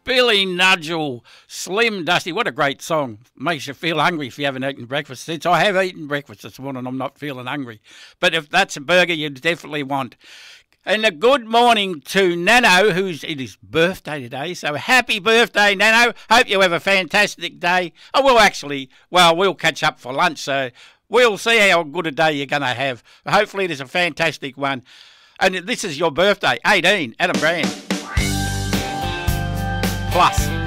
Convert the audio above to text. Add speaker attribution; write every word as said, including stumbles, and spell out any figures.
Speaker 1: Billy Nudgel, Slim Dusty. What a great song. Makes you feel hungry if you haven't eaten breakfast. Since I have eaten breakfast this morning, I'm not feeling hungry. But if that's a burger you definitely want. And a good morning to Nano, who's it his birthday today. So happy birthday, Nano. Hope you have a fantastic day. Oh, we'll actually, well, we'll catch up for lunch. So we'll see how good a day you're going to have. Hopefully it is a fantastic one. And this is your birthday, eighteen, Adam Brand. Plus.